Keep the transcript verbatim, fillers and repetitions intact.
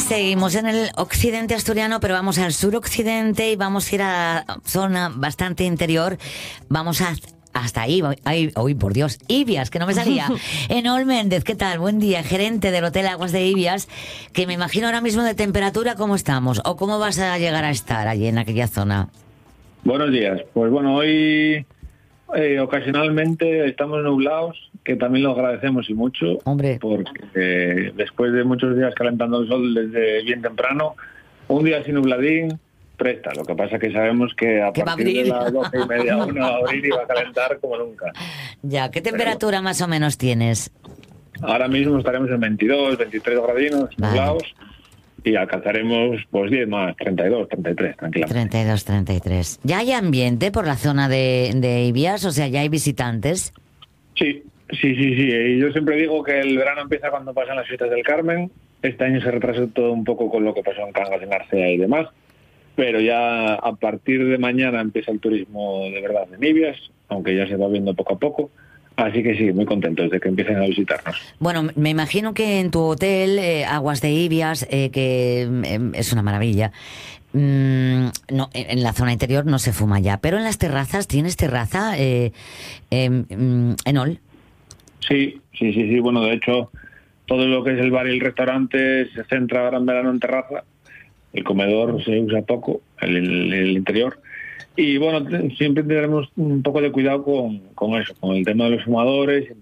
Seguimos en el occidente asturiano, pero vamos al suroccidente y vamos a ir a zona bastante interior. Vamos a hasta ahí, ahí, hoy por Dios, Ibias, que no me salía. Enol Méndez, ¿qué tal? Buen día, gerente del Hotel Aguas de Ibias, que me imagino ahora mismo de temperatura, ¿cómo estamos? ¿O cómo vas a llegar a estar allí en aquella zona? Buenos días. Pues bueno, hoy eh, ocasionalmente estamos nublados, que también lo agradecemos y mucho. Hombre. Porque eh, después de muchos días calentando el sol desde bien temprano, un día sin nubladín presta. Lo que pasa es que sabemos que a que partir de las doce y media, una va a abrir y va a calentar como nunca. Ya, ¿qué temperatura Pero, más o menos tienes? Ahora mismo estaremos en veintidós, veintitrés gradinos, vale. nublados. Y alcanzaremos, pues diez más, treinta y dos, treinta y tres, tranquilamente. treinta y dos, treinta y tres. ¿Ya hay ambiente por la zona de, de Ibias? O sea, ¿ya hay visitantes? Sí, sí, sí, sí. Y yo siempre digo que el verano empieza cuando pasan las fiestas del Carmen. Este año se retrasó todo un poco con lo que pasó en Cangas, en Arcea y demás. Pero ya a partir de mañana empieza el turismo de verdad en Ibias, aunque ya se va viendo poco a poco. Así que sí, muy contentos de que empiecen a visitarnos. Bueno, me imagino que en tu hotel, eh, Aguas de Ibias, eh, que eh, es una maravilla, mm, no, en la zona interior no se fuma ya, pero en las terrazas, ¿tienes terraza, eh, eh, mm, Enol? Sí, sí, sí, sí. Bueno, de hecho, todo lo que es el bar y el restaurante se centra ahora en verano en terraza. El comedor se usa poco, el, el, el interior. Y bueno, siempre tendremos un poco de cuidado con, con eso, con el tema de los fumadores.